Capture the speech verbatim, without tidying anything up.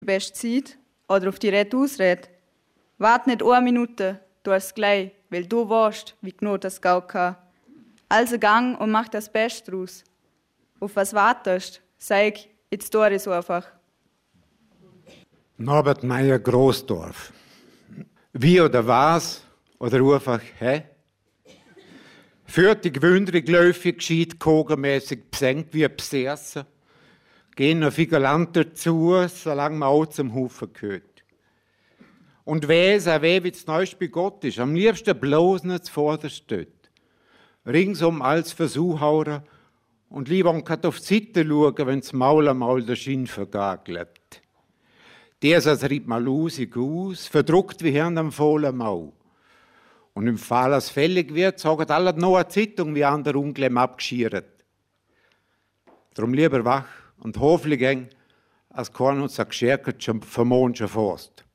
beste Zeit oder auf die Rede Ausrede. Wart nicht eine Minute, du hast gleich, weil du weißt, wie genug das gehen kann. Also gang und mach das Beste draus. Auf was wartest? Sag, jetzt tu es einfach. Norbert Meyer, Großdorf. Wie oder was oder einfach, hä? Führt die gewöhnliche Läufe geschieht kogenmäßig besenkt wie besessen. Gehen auf Land dazu, solange man auch zum Haufen gehört. Und weiss auch weh, wie das Neueste bei Gott ist. Am liebsten bloß nicht zuvorderst steht. Ringsum als Versuchhauer und lieber kann auf die Seite schauen, wenn das Maul am Maul der Schinn vergagelt. Der das rieb mal lusig aus, verdruckt wie Hirn am faulen Maul. Und im Fall, als fällig wird, sagen alle noch eine Zeitung, wie an der Unglemm abgeschiert. Drum lieber wach und hoffentlich eng, als kein uns geschärkt schon vermohnt schon fast.